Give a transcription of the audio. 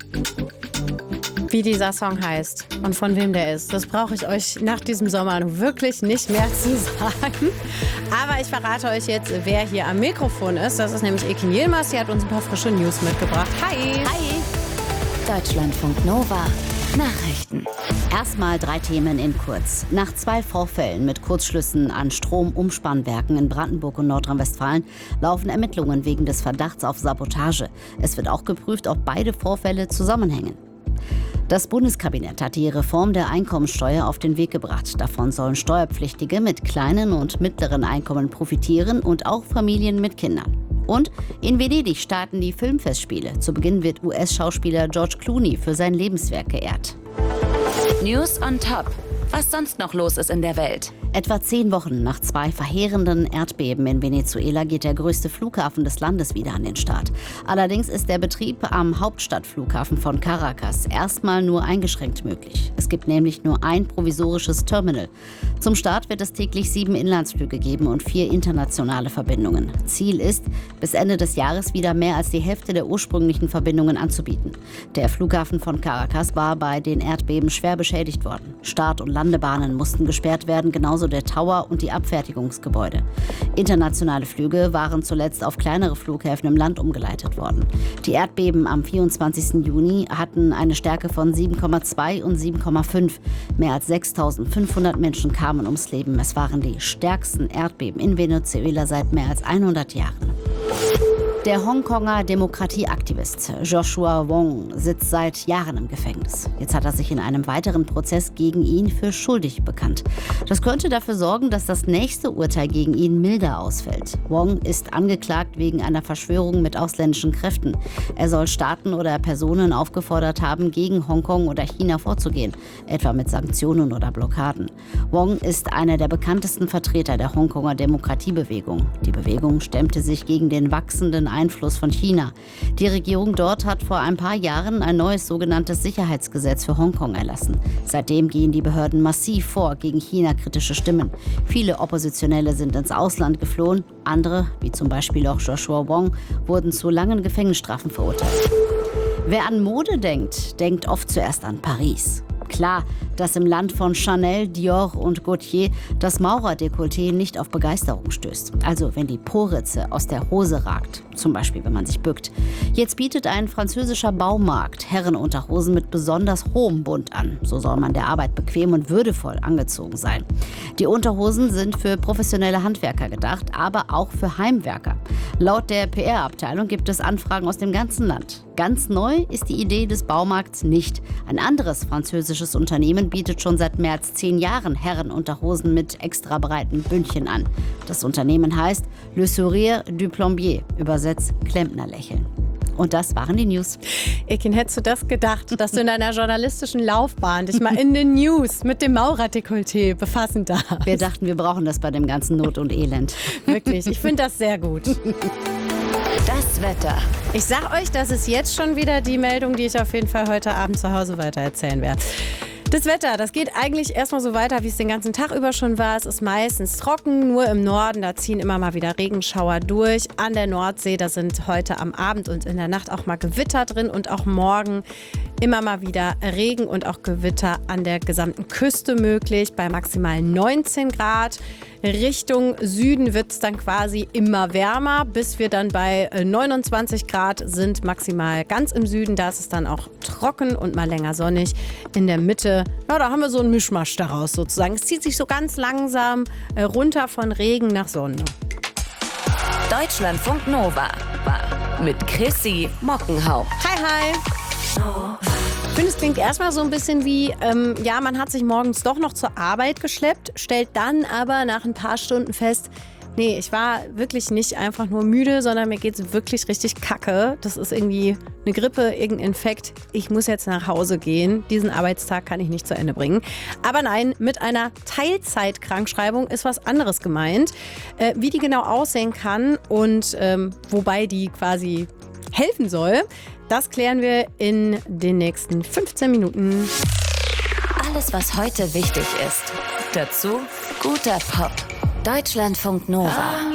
Wie dieser Song heißt und von wem der ist, das brauche ich euch nach diesem Sommer wirklich nicht mehr zu sagen. Aber ich verrate euch jetzt, wer hier am Mikrofon ist. Das ist nämlich Ekin Yilmaz. Sie hat uns ein paar frische News mitgebracht. Hi! Hi! Deutschlandfunk Nova. Nachrichten. Erstmal 3 Themen in kurz. Nach 2 Vorfällen mit Kurzschlüssen an Stromumspannwerken in Brandenburg und Nordrhein-Westfalen laufen Ermittlungen wegen des Verdachts auf Sabotage. Es wird auch geprüft, ob beide Vorfälle zusammenhängen. Das Bundeskabinett hat die Reform der Einkommensteuer auf den Weg gebracht. Davon sollen Steuerpflichtige mit kleinen und mittleren Einkommen profitieren und auch Familien mit Kindern. Und in Venedig starten die Filmfestspiele. Zu Beginn wird US-Schauspieler George Clooney für sein Lebenswerk geehrt. News on top. Was sonst noch los ist in der Welt. Etwa 10 Wochen nach 2 verheerenden Erdbeben in Venezuela geht der größte Flughafen des Landes wieder an den Start. Allerdings ist der Betrieb am Hauptstadtflughafen von Caracas erstmal nur eingeschränkt möglich. Es gibt nämlich nur ein provisorisches Terminal. Zum Start wird es täglich 7 Inlandsflüge geben und 4 internationale Verbindungen. Ziel ist, bis Ende des Jahres wieder mehr als die Hälfte der ursprünglichen Verbindungen anzubieten. Der Flughafen von Caracas war bei den Erdbeben schwer beschädigt worden. Start- und Landebahnen mussten gesperrt werden, genauso der Tower und die Abfertigungsgebäude. Internationale Flüge waren zuletzt auf kleinere Flughäfen im Land umgeleitet worden. Die Erdbeben am 24. Juni hatten eine Stärke von 7,2 und 7,5. Mehr als 6.500 Menschen kamen ums Leben. Es waren die stärksten Erdbeben in Venezuela seit mehr als 100 Jahren. Der Hongkonger Demokratieaktivist Joshua Wong sitzt seit Jahren im Gefängnis. Jetzt hat er sich in einem weiteren Prozess gegen ihn für schuldig bekannt. Das könnte dafür sorgen, dass das nächste Urteil gegen ihn milder ausfällt. Wong ist angeklagt wegen einer Verschwörung mit ausländischen Kräften. Er soll Staaten oder Personen aufgefordert haben, gegen Hongkong oder China vorzugehen, etwa mit Sanktionen oder Blockaden. Wong ist einer der bekanntesten Vertreter der Hongkonger Demokratiebewegung. Die Bewegung stemmte sich gegen den wachsenden Einfluss von China. Die Regierung dort hat vor ein paar Jahren ein neues sogenanntes Sicherheitsgesetz für Hongkong erlassen. Seitdem gehen die Behörden massiv vor gegen China-kritische Stimmen. Viele Oppositionelle sind ins Ausland geflohen. Andere, wie zum Beispiel auch Joshua Wong, wurden zu langen Gefängnisstrafen verurteilt. Wer an Mode denkt, denkt oft zuerst an Paris. Klar, dass im Land von Chanel, Dior und Gaultier das Maurerdekolleté nicht auf Begeisterung stößt. Also wenn die Po-Ritze aus der Hose ragt, zum Beispiel wenn man sich bückt. Jetzt bietet ein französischer Baumarkt Herrenunterhosen mit besonders hohem Bund an. So soll man der Arbeit bequem und würdevoll angezogen sein. Die Unterhosen sind für professionelle Handwerker gedacht, aber auch für Heimwerker. Laut der PR-Abteilung gibt es Anfragen aus dem ganzen Land. Ganz neu ist die Idee des Baumarkts nicht. Ein anderes französisches Unternehmen bietet schon seit mehr als 10 Jahren Herrenunterhosen mit extra breiten Bündchen an. Das Unternehmen heißt Le Sourire du Plombier, übersetzt Klempnerlächeln. Und das waren die News. Ekin, hättest du das gedacht, dass du in deiner journalistischen Laufbahn dich mal in den News mit dem Maurerdekolleté befassen darfst? Wir dachten, wir brauchen das bei dem ganzen Not und Elend. Wirklich, ich finde das sehr gut. Das Wetter. Ich sag euch, das ist jetzt schon wieder die Meldung, die ich auf jeden Fall heute Abend zu Hause weitererzählen werde. Das Wetter, das geht eigentlich erstmal so weiter, wie es den ganzen Tag über schon war. Es ist meistens trocken, nur im Norden, da ziehen immer mal wieder Regenschauer durch. An der Nordsee, da sind heute am Abend und in der Nacht auch mal Gewitter drin und auch morgen immer mal wieder Regen und auch Gewitter an der gesamten Küste möglich, bei maximal 19 Grad. Richtung Süden wird es dann quasi immer wärmer, bis wir dann bei 29 Grad sind, maximal ganz im Süden. Da ist es dann auch trocken und mal länger sonnig. In der Mitte, ja, da haben wir so einen Mischmasch daraus sozusagen. Es zieht sich so ganz langsam runter von Regen nach Sonne. Deutschlandfunk Nova mit Chrissy Mockenhaupt. Hi, hi. Ich finde, es klingt erstmal so ein bisschen wie, man hat sich morgens doch noch zur Arbeit geschleppt, stellt dann aber nach ein paar Stunden fest, nee, ich war wirklich nicht einfach nur müde, sondern mir geht's wirklich richtig kacke. Das ist irgendwie eine Grippe, irgendein Infekt. Ich muss jetzt nach Hause gehen. Diesen Arbeitstag kann ich nicht zu Ende bringen. Aber nein, mit einer Teilzeitkrankschreibung ist was anderes gemeint. Wie die genau aussehen kann und wobei die quasi helfen soll, das klären wir in den nächsten 15 Minuten. Alles, was heute wichtig ist. Dazu guter Pop. Deutschlandfunk Nova.